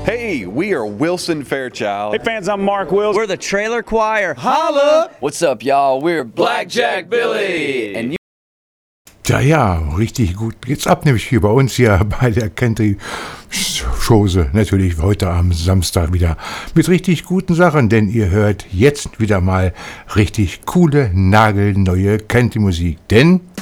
Hey, we are Wilson Fairchild. Hey fans, I'm Mark Wills. We're the Trailer Choir. Holla! What's up, y'all? We're Blackjack Billy. And you Ja, richtig gut geht's ab, nämlich hier bei uns ja bei der Country-Chose. Natürlich heute am Samstag wieder mit richtig guten Sachen, denn ihr hört jetzt wieder mal richtig coole, nagelneue Country-Musik. Denn